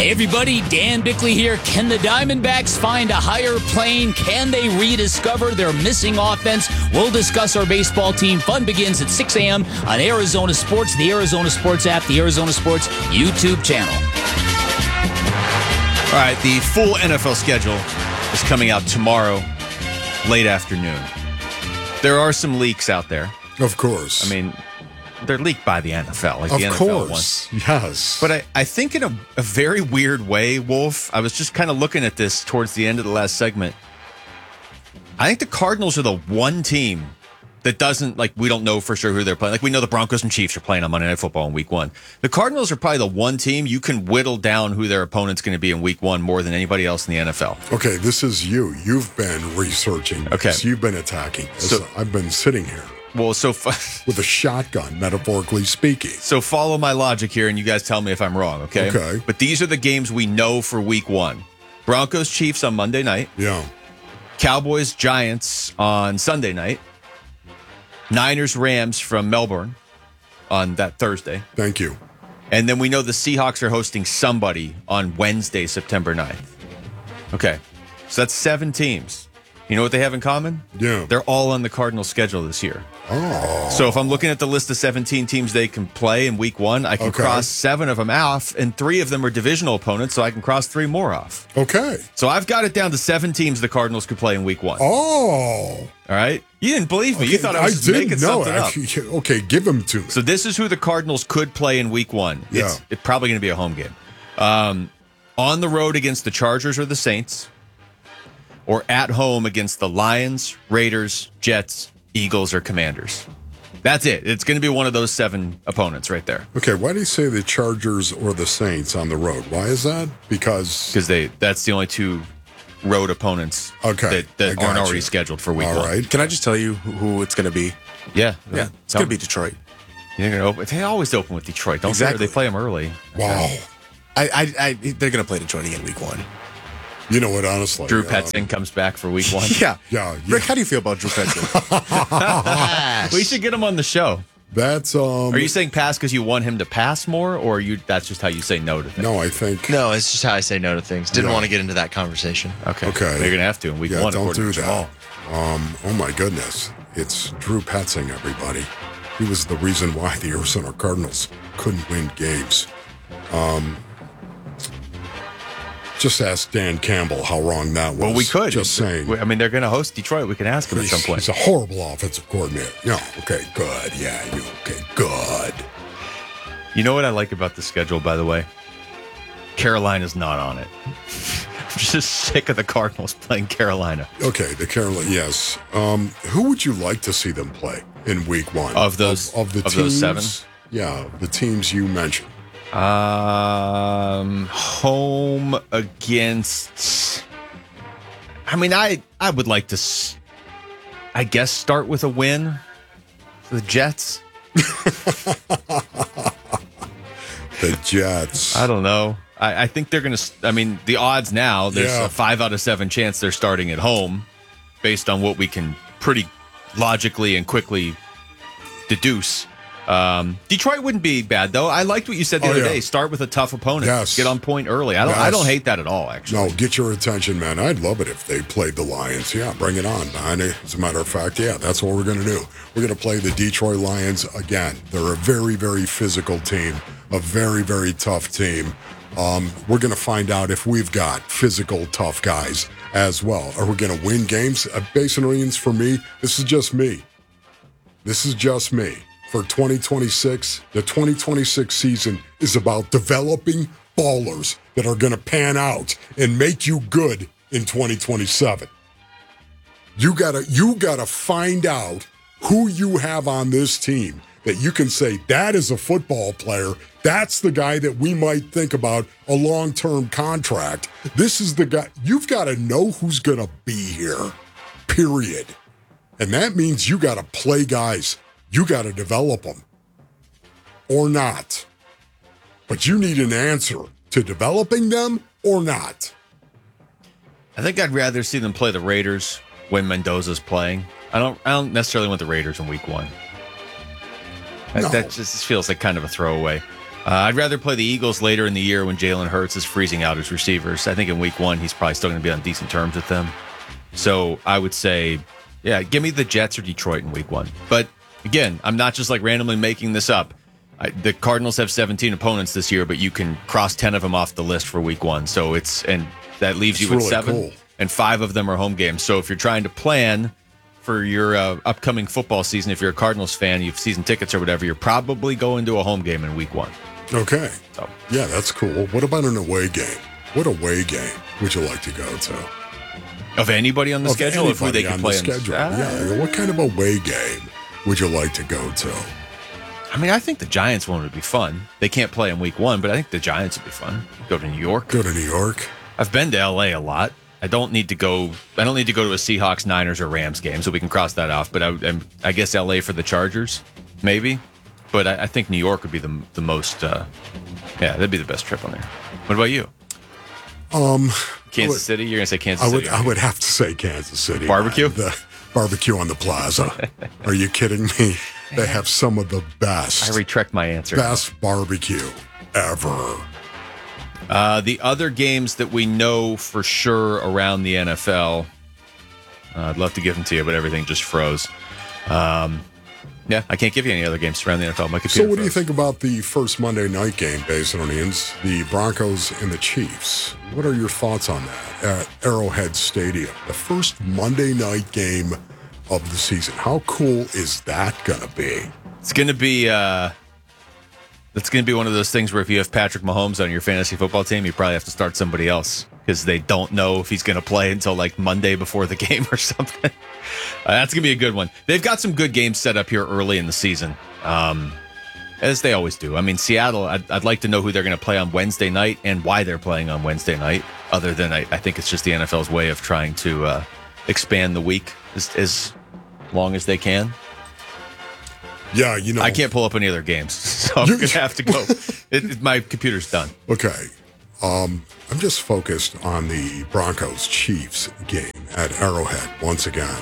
Hey everybody, Dan Bickley here. Can the Diamondbacks find a higher plane? Can they rediscover their missing offense? We'll discuss our baseball team. Fun begins at 6 a.m. on Arizona Sports, the Arizona Sports app, the Arizona Sports YouTube channel. All right, the full NFL schedule is coming out tomorrow, late afternoon. There are some leaks out there. Of course. I mean, they're leaked by the NFL. Like of the NFL course. Wants. Yes. But I think in a very weird way, Wolf, I was just kind of looking at this towards the end of the last segment. I think the Cardinals are the one team that doesn't, like, we don't know for sure who they're playing. Like, we know the Broncos and Chiefs are playing on Monday Night Football in week one. The Cardinals are probably the one team you can whittle down who their opponent's going to be in week one more than anybody else in the NFL. Okay, this is you. You've been researching. Okay. So you've been attacking. So I've been sitting here. Well, with a shotgun, metaphorically speaking. So follow my logic here, and you guys tell me if I'm wrong, okay? Okay. But these are the games we know for week one. Broncos, Chiefs on Monday night. Yeah. Cowboys, Giants on Sunday night. Niners, Rams from Melbourne on that Thursday. Thank you. And then we know the Seahawks are hosting somebody on Wednesday, September 9th. Okay. So that's 7 teams. You know what they have in common? Yeah. They're all on the Cardinals schedule this year. Oh. So if I'm looking at the list of 17 teams they can play in week one, I can cross 7 of them off, and 3 of them are divisional opponents, so I can cross 3 more off. Okay. So I've got it down to 7 teams the Cardinals could play in week one. Oh. All right? You didn't believe me. Okay. You thought I was just making something up. Okay, give them to me. So this is who the Cardinals could play in week one. Yeah. It's probably going to be a home game. On the road against the Chargers or the Saints, or at home against the Lions, Raiders, Jets, Eagles, or Commanders. That's it. It's going to be one of those 7 opponents right there. Okay, why do you say the Chargers or the Saints on the road? Why is that? Because that's the only 2 road opponents that aren't already scheduled for week one. All right. Can I just tell you who it's going to be? Yeah. It's going to be Detroit. You're going to open. They always open with Detroit, don't Exactly. they? They play them early. Wow. They're going to play Detroit again week one. You know what, honestly. Drew Petzing comes back for week one. Yeah. Yeah. Rick, how do you feel about Drew Petzing? We should get him on the show. That's Are you saying pass because you want him to pass more, or that's just how you say no to things? No, I think. No, it's just how I say no to things. Didn't Yeah. want to get into that conversation. Okay. Okay. You're gonna have to in week one. Don't do according to that. Jamal. Oh my goodness. It's Drew Petzing, everybody. He was the reason why the Arizona Cardinals couldn't win games. Just ask Dan Campbell how wrong that was. Well, we could. Just saying. I mean, they're going to host Detroit. We can ask him at some point. He's a horrible offensive coordinator. Yeah, okay, good. Yeah, good. You know what I like about the schedule, by the way? Carolina's not on it. I'm just sick of the Cardinals playing Carolina. Okay, the Carolina, yes. Who would you like to see them play in week one? Of those teams, 7? Yeah, the teams you mentioned. Home against. I mean, I would like to, I guess, start with a win for the Jets. The Jets. I don't know. I think they're going to. I mean, the odds now, there's a 5 out of 7 chance they're starting at home based on what we can pretty logically and quickly deduce. Detroit wouldn't be bad, though. I liked what you said the other day. Start with a tough opponent. Yes. Get on point early. I don't hate that at all, actually. No, get your attention, man. I'd love it if they played the Lions. Yeah, bring it on, man. As a matter of fact, that's what we're going to do. We're going to play the Detroit Lions again. They're a very, very physical team, a very, very tough team. We're going to find out if we've got physical, tough guys as well. Are we going to win games? Basin Reigns, for me, this is just me. For 2026, the 2026 season is about developing ballers that are going to pan out and make you good in 2027. You gotta find out who you have on this team that you can say, that is a football player. That's the guy that we might think about a long-term contract. This is the guy. You've got to know who's going to be here, period. And that means you got to play guys. You got to develop them or not. But you need an answer to developing them or not. I think I'd rather see them play the Raiders when Mendoza's playing. I don't necessarily want the Raiders in week one. No. That just feels like kind of a throwaway. I'd rather play the Eagles later in the year when Jalen Hurts is freezing out his receivers. I think in week 1, he's probably still going to be on decent terms with them. So I would say, yeah, give me the Jets or Detroit in week 1. But again, I'm not just like randomly making this up. The Cardinals have 17 opponents this year, but you can cross 10 of them off the list for week 1. So and that leaves you with really 7, cool. and 5 of them are home games. So if you're trying to plan for your upcoming football season, if you're a Cardinals fan, you have season tickets or whatever, you're probably going to a home game in week 1. Okay. So Yeah, that's cool. What about an away game? What away game would you like to go to? of anybody on the schedule, if who they Anybody can on play the on schedule. Yeah. What kind of away game would you like to go to? I mean, I think the Giants one would be fun. They can't play in week 1, but I think the Giants would be fun. Go to New York. Go to New York. I've been to LA a lot. I don't need to go to a Seahawks, Niners, or Rams game, so we can cross that off. But I guess LA for the Chargers, maybe. But I think New York would be the most. That'd be the best trip on there. What about you? Kansas City. You're gonna say Kansas City? I would have to say Kansas City. Barbecue? The barbecue on the plaza. Are you kidding me? They have some of the best. I retract my answer. Best barbecue ever. The other games that we know for sure around the NFL, I'd love to give them to you, but everything just froze. Yeah, I can't give you any other games around the NFL. My computer So what do you froze. think about the first Monday night game, Basinonians, the Broncos and the Chiefs? What are your thoughts on that at Arrowhead Stadium? The first Monday night game of the season. How cool is that going to be? It's going to be one of those things where if you have Patrick Mahomes on your fantasy football team, you probably have to start somebody else because they don't know if he's going to play until like Monday before the game or something. That's going to be a good one. They've got some good games set up here early in the season, as they always do. I mean, Seattle, I'd like to know who they're going to play on Wednesday night and why they're playing on Wednesday night, other than I think it's just the NFL's way of trying to expand the week as long as they can. Yeah, I can't pull up any other games, so I'm going to have to go. My computer's done. Okay. I'm just focused on the Broncos-Chiefs game at Arrowhead once again.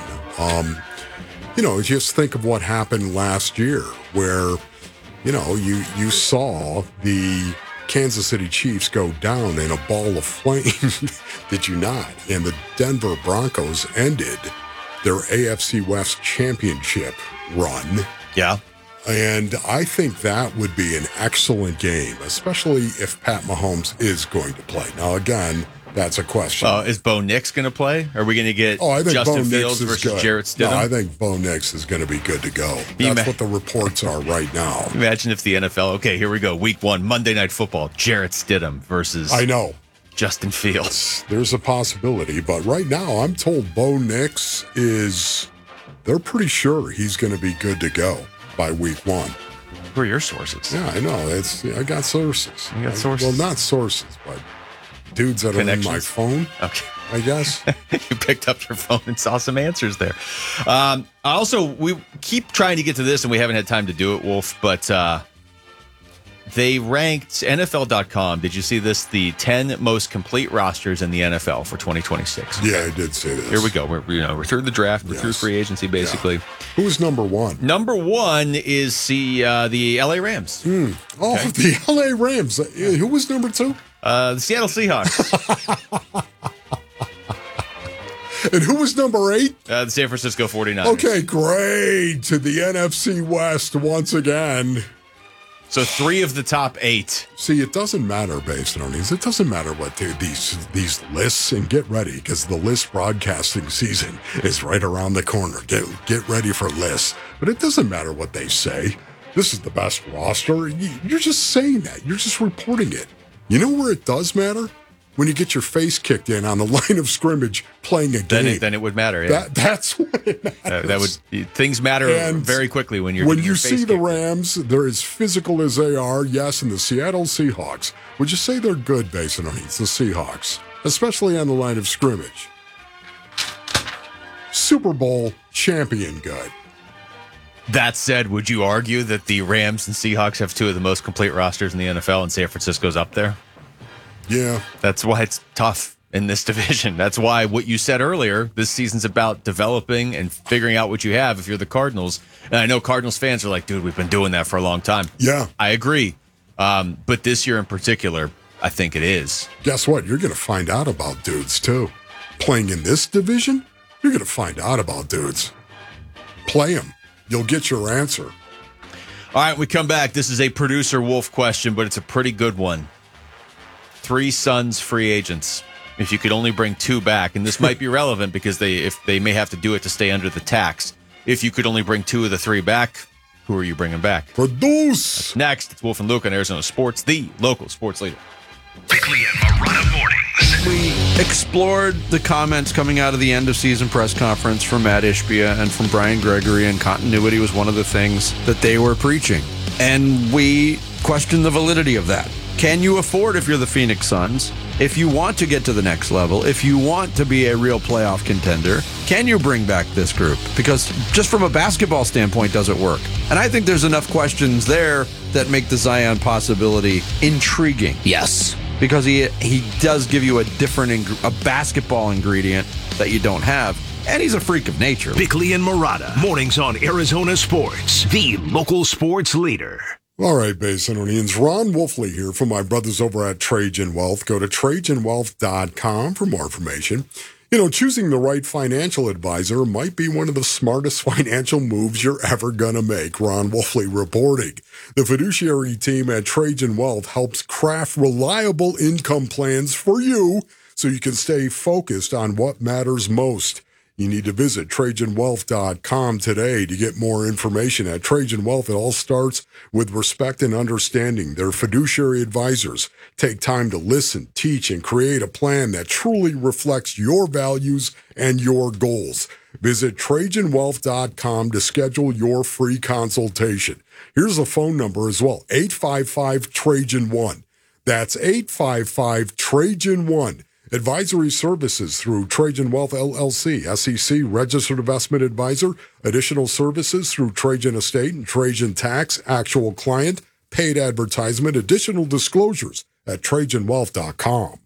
Just think of what happened last year where, you saw the Kansas City Chiefs go down in a ball of flame. Did you not? And the Denver Broncos ended their AFC West championship run. Yeah. And I think that would be an excellent game, especially if Pat Mahomes is going to play. Now, again, that's a question. Is Bo Nix going to play? Are we going to get I think Justin Bo Fields Nix is versus good. Jarrett Stidham? No, I think Bo Nix is going to be good to go. you That's ma- what the reports are right now. Imagine if the NFL, okay, here we go. Week 1, Monday Night Football, Jarrett Stidham versus I know. Justin Fields. There's a possibility, but right now I'm told Bo Nix they're pretty sure he's going to be good to go by week 1. Who are your sources? Yeah, I know. I got sources. You got sources? Well, not sources, but dudes that are in my Connections? phone, Okay. I guess. You picked up your phone and saw some answers there. We keep trying to get to this, and we haven't had time to do it, Wolf, but they ranked NFL.com. Did you see this? The 10 most complete rosters in the NFL for 2026. Yeah, I did say this. Here we go. We're through the draft. We're through Yes. free agency, basically. Who's number 1? Number 1 is the LA Rams. Oh, the LA Rams. Who was number 2? The Seattle Seahawks. And who was number 8? The San Francisco 49ers. Okay, great. To the NFC West once again. So 3 of the top 8. See, it doesn't matter, Basinonians. It doesn't matter what these lists, and get ready because the list broadcasting season is right around the corner. Get ready for lists. But it doesn't matter what they say. This is the best roster. You're just saying that. You're just reporting it. You know where it does matter? When you get your face kicked in on the line of scrimmage playing a game. Then it would matter. Yeah. That's what it matters. That would things matter And very quickly when you're when getting you your face see the kicked. Rams, they're as physical as they are. Yes, and the Seattle Seahawks. Would you say they're good, Basinonians, the Seahawks, especially on the line of scrimmage? Super Bowl champion good. That said, would you argue that the Rams and Seahawks have 2 of the most complete rosters in the NFL, and San Francisco's up there? Yeah. That's why it's tough in this division. That's why what you said earlier, this season's about developing and figuring out what you have if you're the Cardinals. And I know Cardinals fans are like, dude, we've been doing that for a long time. Yeah. I agree. But this year in particular, I think it is. Guess what? You're going to find out about dudes, too. Playing in this division, you're going to find out about dudes. Play them. You'll get your answer. All right, we come back. This is a producer Wolf question, but it's a pretty good one. 3 Suns free agents. If you could only bring 2 back, and this might be relevant because they may have to do it to stay under the tax. If you could only bring 2 of the 3 back, who are you bringing back? Produce. Next, it's Wolf and Luke on Arizona Sports, the local sports leader. Bickley and Marotta mornings. We explored the comments coming out of the end of season press conference from Matt Ishbia and from Brian Gregory, and continuity was one of the things that they were preaching. And we questioned the validity of that. Can you afford, if you're the Phoenix Suns, if you want to get to the next level, if you want to be a real playoff contender, can you bring back this group? Because just from a basketball standpoint, does it work? And I think there's enough questions there that make the Zion possibility intriguing. Yes. Because he does give you a different a basketball ingredient that you don't have. And he's a freak of nature. Bickley and Marotta, mornings on Arizona Sports, the local sports leader. All right, Basinonians. Ron Wolfley here from my brothers over at Trajan Wealth. Go to TrajanWealth.com for more information. You know, choosing the right financial advisor might be one of the smartest financial moves you're ever going to make. Ron Wolfley reporting. The fiduciary team at Trajan Wealth helps craft reliable income plans for you so you can stay focused on what matters most. You need to visit TrajanWealth.com today to get more information. At Trajan Wealth, it all starts with respect and understanding. Their fiduciary advisors take time to listen, teach, and create a plan that truly reflects your values and your goals. Visit TrajanWealth.com to schedule your free consultation. Here's the phone number as well, 855-TRAJAN-1. That's 855-TRAJAN-1. Advisory services through Trajan Wealth LLC, SEC Registered Investment Advisor. Additional services through Trajan Estate and Trajan Tax, actual client, paid advertisement. Additional disclosures at TrajanWealth.com.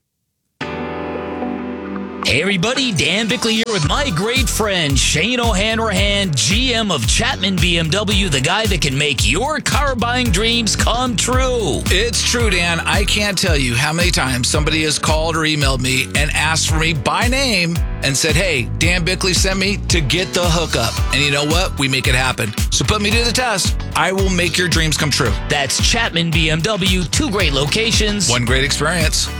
Hey everybody, Dan Bickley here with my great friend Shane O'Hanrahan, GM of Chapman BMW, the guy that can make your car buying dreams come true. It's true, Dan. I can't tell you how many times somebody has called or emailed me and asked for me by name and said, hey, Dan Bickley sent me to get the hookup. And you know what? We make it happen. So put me to the test. I will make your dreams come true. That's Chapman BMW, 2 great locations. One great experience.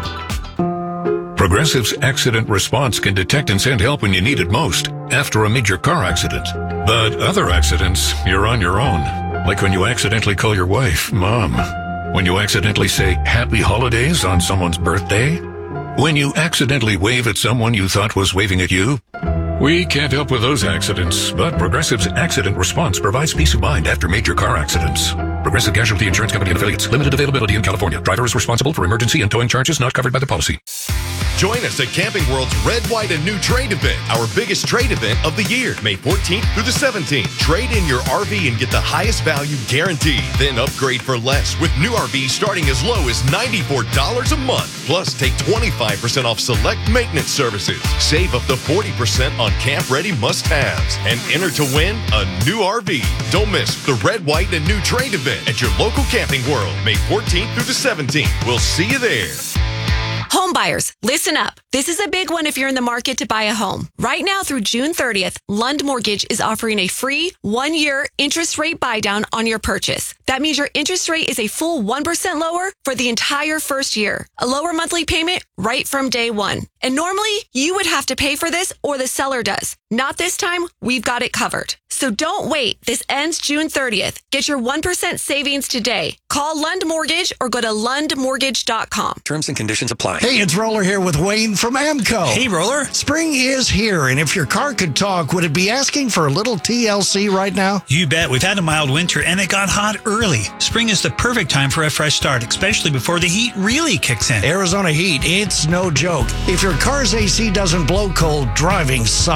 Progressive's accident response can detect and send help when you need it most after a major car accident. But other accidents, you're on your own. Like when you accidentally call your wife Mom. When you accidentally say Happy Holidays on someone's birthday. When you accidentally wave at someone you thought was waving at you. We can't help with those accidents, but Progressive's accident response provides peace of mind after major car accidents. Progressive Casualty Insurance Company and Affiliates. Limited availability in California. Driver is responsible for emergency and towing charges not covered by the policy. Join us at Camping World's Red, White, and New Trade event, our biggest trade event of the year, May 14th through the 17th. Trade in your RV and get the highest value guaranteed. Then upgrade for less with new RVs starting as low as $94 a month. Plus, take 25% off select maintenance services. Save up to 40% on camp-ready must-haves. And enter to win a new RV. Don't miss the Red, White, and New Trade event at your local Camping World, May 14th through the 17th. We'll see you there. Home buyers, listen up. This is a big one if you're in the market to buy a home. Right now through June 30th, Lund Mortgage is offering a free 1-year interest rate buydown on your purchase. That means your interest rate is a full 1% lower for the entire first year. A lower monthly payment right from day one. And normally, you would have to pay for this or the seller does. Not this time, we've got it covered. So don't wait. This ends June 30th. Get your 1% savings today. Call Lund Mortgage or go to lundmortgage.com. Terms and conditions apply. Hey, it's Roller here with Wayne from Amco. Hey, Roller. Spring is here, and if your car could talk, would it be asking for a little TLC right now? You bet. We've had a mild winter, and it got hot early. Spring is the perfect time for a fresh start, especially before the heat really kicks in. Arizona heat, it's no joke. If your car's AC doesn't blow cold, driving sucks.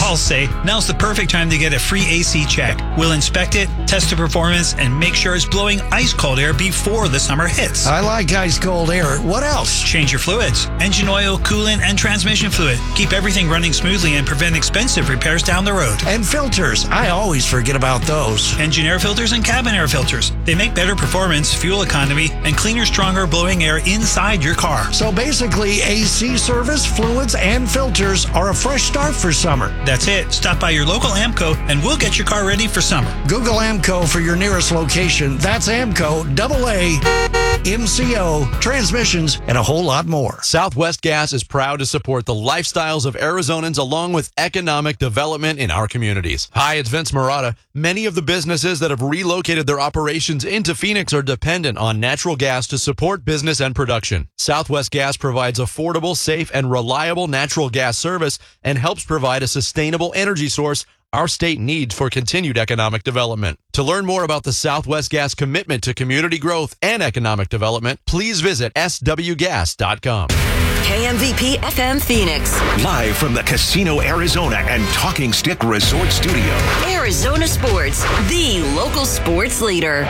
I'll say now's the perfect time to get a free AC check. We'll inspect it, test the performance, and make sure it's blowing ice-cold air before the summer hits. I like ice-cold air. What else? Change your fluids, engine oil, coolant, and transmission fluid. Keep everything running smoothly and prevent expensive repairs down the road. And filters. I always forget about those. Engine air filters and cabin air filters. They make better performance, fuel economy, and cleaner, stronger blowing air inside your car. So basically, AC service, fluids, and filters are a fresh start for summer. That's it. Stop by your local AMCO and we'll get your car ready for summer. Google AMCO for your nearest location. That's AMCO, AA, MCO, transmissions, and a whole lot more. Southwest Gas is proud to support the lifestyles of Arizonans along with economic development in our communities. Hi, it's Vince Marotta. Many of the businesses that have relocated their operations into Phoenix are dependent on natural gas to support business and production. Southwest Gas provides affordable, safe, and reliable natural gas service and helps provide a sustainable energy source our state needs for continued economic development. To learn more about the Southwest Gas commitment to community growth and economic development, please visit swgas.com. KMVP FM Phoenix. Live from the Casino Arizona and Talking Stick Resort Studio. Arizona Sports, the local sports leader.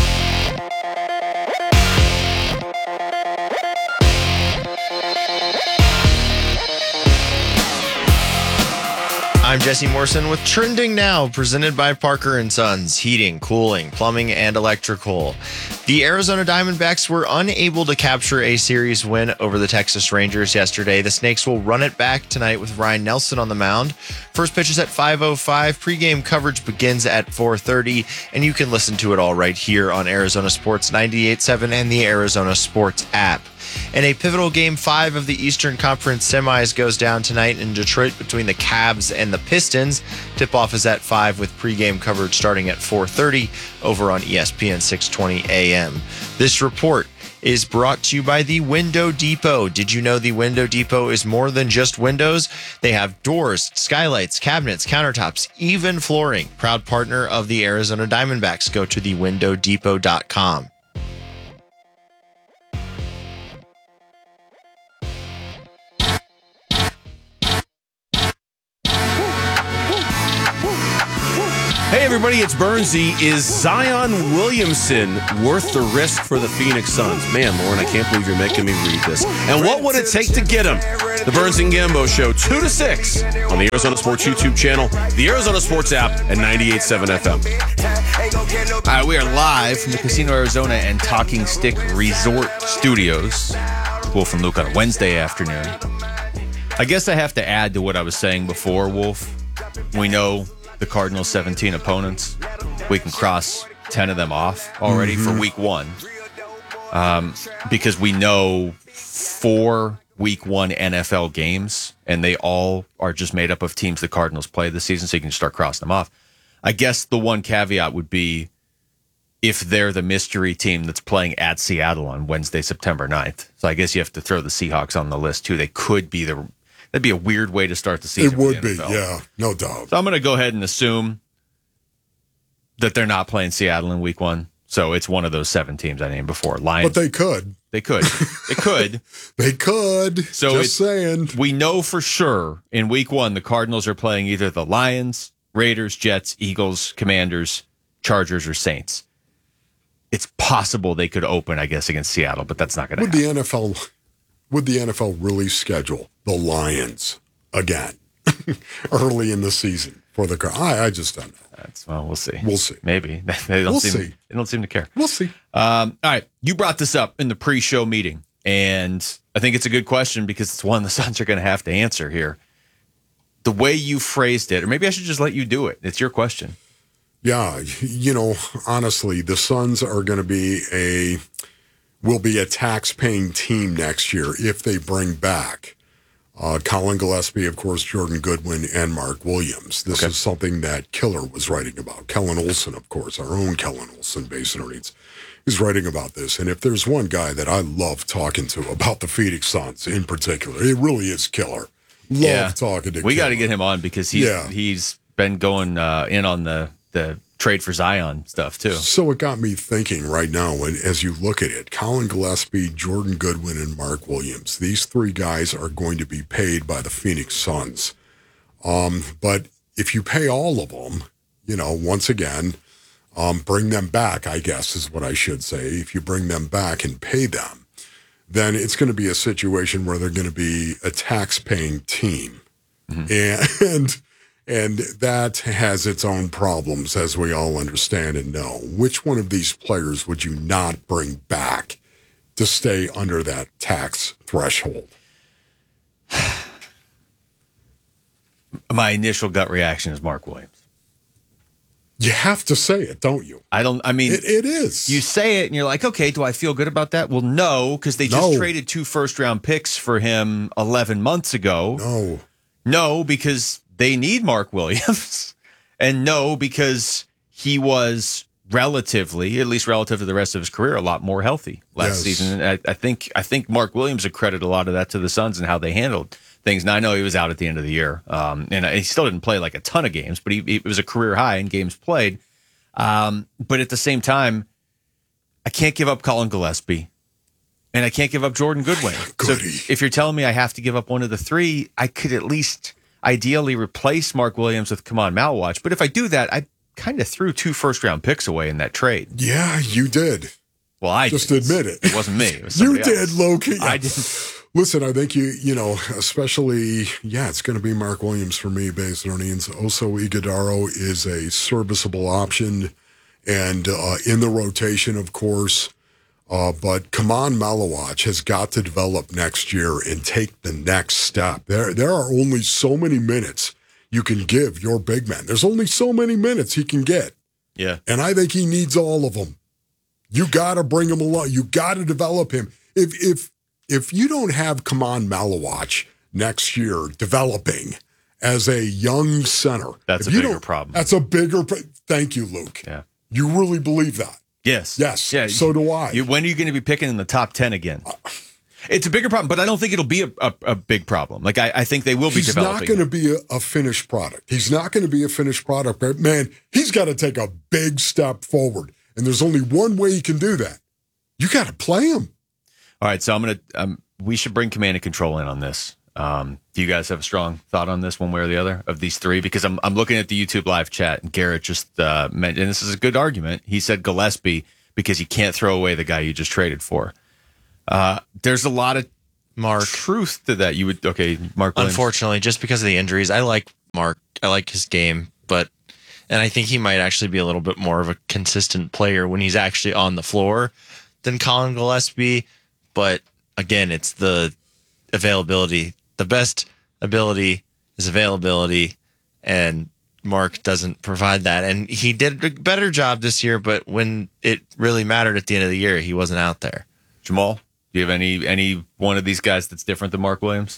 I'm Jesse Morrison with Trending Now, presented by Parker & Sons, heating, cooling, plumbing, and electrical. The Arizona Diamondbacks were unable to capture a series win over the Texas Rangers yesterday. The Snakes will run it back tonight with Ryan Nelson on the mound. First pitch is at 5:05. Pregame coverage begins at 4:30, and you can listen to it all right here on Arizona Sports 98.7 and the Arizona Sports app. And a pivotal Game 5 of the Eastern Conference semis goes down tonight in Detroit between the Cavs and the Pistons. Tip-off is at 5 with pregame coverage starting at 4:30 over on ESPN 620 AM. This report is brought to you by the Window Depot. Did you know the Window Depot is more than just windows? They have doors, skylights, cabinets, countertops, even flooring. Proud partner of the Arizona Diamondbacks. Go to thewindowdepot.com. Hey everybody, it's Bernsey. Is Zion Williamson worth the risk for the Phoenix Suns? Man, Lauren, I can't believe you're making me read this. And what would it take to get him? The Burns and Gambo Show, 2 to 6 on the Arizona Sports YouTube channel, the Arizona Sports app, and 98.7 FM. All right, we are live from the Casino Arizona and Talking Stick Resort Studios. Wolf and Luke on a Wednesday afternoon. I guess I have to add to what I was saying before, Wolf. We know the Cardinals' 17 opponents. We can cross 10 of them off already for week one. Because we know 4 week one NFL games, and they all are just made up of teams the Cardinals play this season, so you can start crossing them off. I guess the one caveat would be if they're the mystery team that's playing at Seattle on Wednesday, September 9th. So I guess you have to throw the Seahawks on the list, too. They could be that'd be a weird way to start the season. It would be, yeah, no doubt. So I'm going to go ahead and assume that they're not playing Seattle in week one. So it's one of those 7 teams I named before. Lions. But they could. They could. They could. They could. So just saying. We know for sure in week one the Cardinals are playing either the Lions, Raiders, Jets, Eagles, Commanders, Chargers, or Saints. It's possible they could open, I guess, against Seattle, but that's not going to happen. Would the NFL really schedule the Lions again early in the season for the Cardinals? I just don't know. Well, we'll see. We'll see. Maybe. They don't seem to care. We'll see. All right. You brought this up in the pre-show meeting, and I think it's a good question because it's one the Suns are going to have to answer here. The way you phrased it, or maybe I should just let you do it. It's your question. Yeah. Honestly, the Suns are going to will be a tax-paying team next year if they bring back Colin Gillespie, of course, Jordan Goodwin, and Mark Williams. This is something that Killer was writing about. Kellen Olson, of course, our own Kellen Olson, Basin Reads, is writing about this. And if there's one guy that I love talking to about the Phoenix Suns in particular, it really is Killer. Love talking to We got to get him on because he's been going in on the trade for Zion stuff, too. So it got me thinking right now, and as you look at it, Colin Gillespie, Jordan Goodwin, and Mark Williams, these 3 guys are going to be paid by the Phoenix Suns. But if you pay all of them, once again, bring them back, I guess is what I should say. If you bring them back and pay them, then it's going to be a situation where they're going to be a tax-paying team. And that has its own problems, as we all understand and know. Which one of these players would you not bring back to stay under that tax threshold? My initial gut reaction is Mark Williams. You have to say it, don't you? It is. You say it and you're like, okay, do I feel good about that? Well, no, because they just traded 2 first-round picks for him 11 months ago. No, because they need Mark Williams. And no, because he was relatively, at least relative to the rest of his career, a lot more healthy last season. And I think Mark Williams would credit a lot of that to the Suns and how they handled things. Now, I know he was out at the end of the year, and he still didn't play like a ton of games, but it was a career high in games played. But at the same time, I can't give up Colin Gillespie, and I can't give up Jordan Goodwin. So if you're telling me I have to give up one of the three, I could at least ideally replace Mark Williams with Kaman Malawach. But if I do that, I kind of threw 2 first-round picks away in that trade. Yeah, you did. Well, I just admit it. It wasn't me. It was you somebody did, else. Loki. I didn't. Listen, I think especially, it's going to be Mark Williams for me, Basinonians. Oso Ighodaro is a serviceable option and in the rotation, of course. But Kaman Malawach has got to develop next year and take the next step. There are only so many minutes you can give your big man. There's only so many minutes he can get. Yeah. And I think he needs all of them. You got to bring him along. You got to develop him. If you don't have Kaman Malawach next year developing as a young center, that's a bigger problem. That's a bigger. Thank you, Luke. Yeah. You really believe that? Yes. Yeah. So do I. When are you going to be picking in the top 10 again? It's a bigger problem, but I don't think it'll be a big problem. Like, I think they will be developing. He's not going to be a finished product. He's not going to be a finished product. But man, he's got to take a big step forward. And there's only one way he can do that. You got to play him. All right, so we should bring command and control in on this. Do you guys have a strong thought on this, one way or the other, of these three? Because I'm looking at the YouTube live chat, and Garrett just mentioned, and this is a good argument. He said Gillespie because you can't throw away the guy you just traded for. There's a lot of truth to that. Mark Williams. Unfortunately, just because of the injuries, I like Mark. I like his game, and I think he might actually be a little bit more of a consistent player when he's actually on the floor than Colin Gillespie. But again, it's the availability. The best ability is availability, and Mark doesn't provide that. And he did a better job this year, but when it really mattered at the end of the year, he wasn't out there. Jamal, do you have any one of these guys that's different than Mark Williams?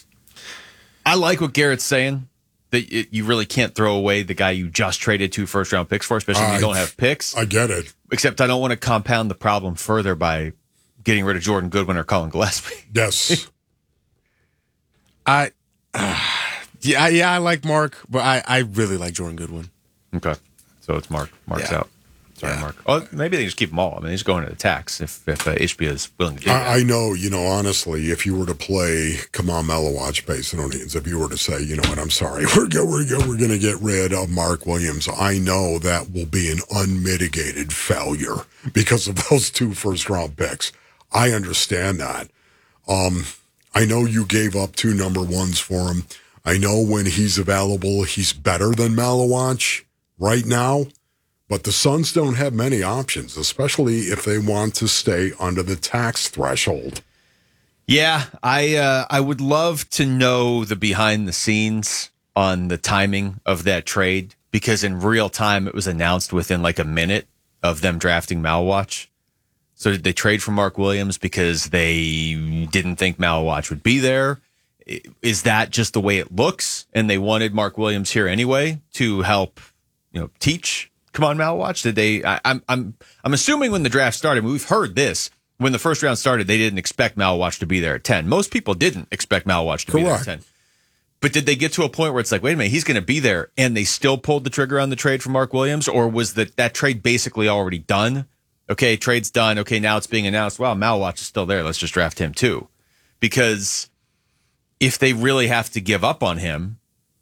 I like what Garrett's saying, that you really can't throw away the guy you just traded 2 first-round picks for, especially if you don't have picks. I get it. Except I don't want to compound the problem further by getting rid of Jordan Goodwin or Colin Gillespie. Yes. I like Mark, but I really like Jordan Goodwin. Okay. So it's Mark. Mark's out. Sorry, Mark. Oh, maybe they just keep them all. I mean, he's going to the tax if HBA is willing to do that. I know, honestly, if you were to play Kaman Malawach Basinonians, if you were to say, you know what, I'm sorry, we're going to get rid of Mark Williams, I know that will be an unmitigated failure because of those 2 first-round picks. I understand that. I know you gave up 2 number 1s for him. I know when he's available, he's better than Malawach right now. But the Suns don't have many options, especially if they want to stay under the tax threshold. Yeah, I would love to know the behind the scenes on the timing of that trade, because in real time it was announced within like a minute of them drafting Malawach. So did they trade for Mark Williams because they didn't think Malawach would be there? Is that just the way it looks? And they wanted Mark Williams here anyway to help, teach Kaman Malawach? Did they? I'm assuming when the draft started, we've heard this. When the first round started, they didn't expect Malawach to be there at 10. Most people didn't expect Malawach to be there at 10. But did they get to a point where it's like, wait a minute, he's going to be there, and they still pulled the trigger on the trade for Mark Williams? Or was that trade basically already done? Okay, trade's done. Okay, now it's being announced. Wow, Malawach is still there. Let's just draft him too. Because if they really have to give up on him,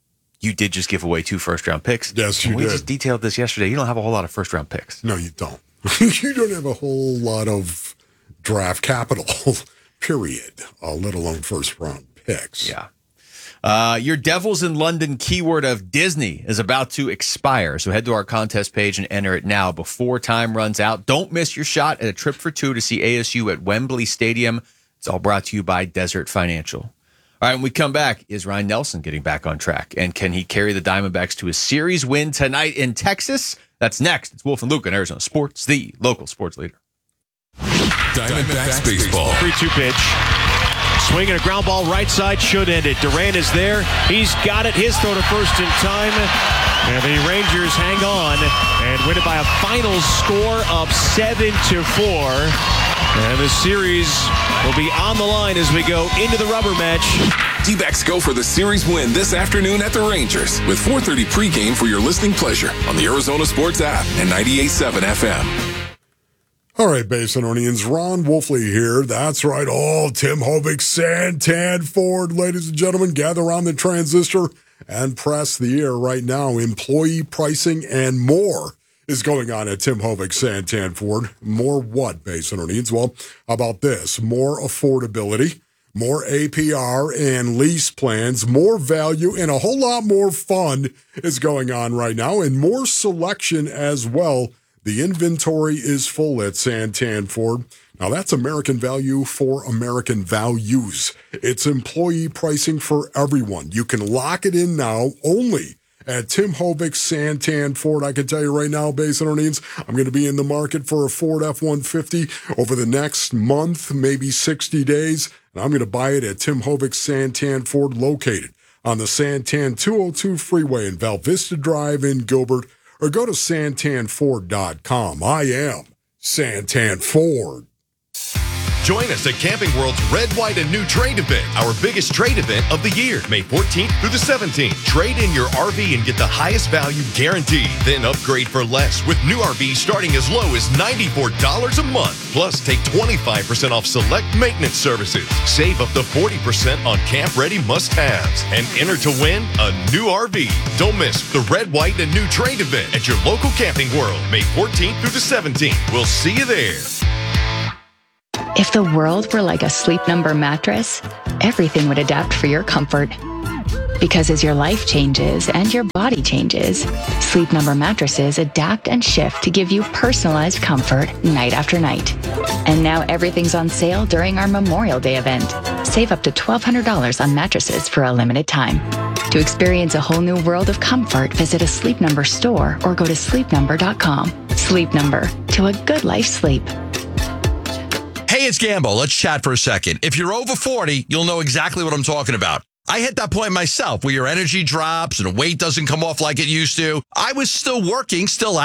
you did just give away 2 first-round picks. Yes, you we did. just detailed this yesterday. You don't have a whole lot of first-round picks. No, you don't. You don't have a whole lot of draft capital, period, let alone first-round picks. Yeah. Your Devils in London keyword of Disney is about to expire. So head to our contest page and enter it now before time runs out. Don't miss your shot at a trip for 2 to see ASU at Wembley Stadium. It's all brought to you by Desert Financial. All right, when we come back, is Ryan Nelson getting back on track? And can he carry the Diamondbacks to a series win tonight in Texas? That's next. It's Wolf and Luke on Arizona Sports, the local sports leader. Diamondbacks baseball. 3-2 pitch. Swinging a ground ball right side, should end it. Duran is there. He's got it. His throw to first in time. And the Rangers hang on and win it by a final score of 7-4. And the series will be on the line as we go into the rubber match. D-backs go for the series win this afternoon at the Rangers with 4:30 pregame for your listening pleasure on the Arizona Sports app and 98.7 FM. All right, Basinonians, Ron Wolfley here. That's right. Oh, Tim Hovik, Santan Ford, ladies and gentlemen, gather on the transistor and press the air right now. Employee pricing and more is going on at Tim Hovik, Santan Ford. More what, Basinonians? Well, how about this? More affordability, more APR and lease plans, more value, and a whole lot more fun is going on right now, and more selection as well. The inventory is full at Santan Ford. Now, that's American value for American values. It's employee pricing for everyone. You can lock it in now only at Tim Hovik, Santan Ford. I can tell you right now, Basinonians, I'm going to be in the market for a Ford F-150 over the next month, maybe 60 days, and I'm going to buy it at Tim Hovik, Santan Ford, located on the Santan 202 freeway in Val Vista Drive in Gilbert, or go to santanford.com. I am Santan Ford. Join us at Camping World's Red, White, and New Trade event, our biggest trade event of the year, May 14th through the 17th. Trade in your RV and get the highest value guaranteed. Then upgrade for less with new RVs starting as low as $94 a month. Plus, take 25% off select maintenance services. Save up to 40% on camp-ready must-haves. And enter to win a new RV. Don't miss the Red, White, and New Trade event at your local Camping World, May 14th through the 17th. We'll see you there. If the world were like a Sleep Number mattress, everything would adapt for your comfort. Because as your life changes and your body changes, Sleep Number mattresses adapt and shift to give you personalized comfort night after night. And now everything's on sale during our Memorial Day event. Save up to $1,200 on mattresses for a limited time. To experience a whole new world of comfort, visit a Sleep Number store or go to sleepnumber.com. Sleep Number, to a good life sleep. Hey, it's Gambo. Let's chat for a second. If you're over 40, you'll know exactly what I'm talking about. I hit that point myself where your energy drops and weight doesn't come off like it used to. I was still working, still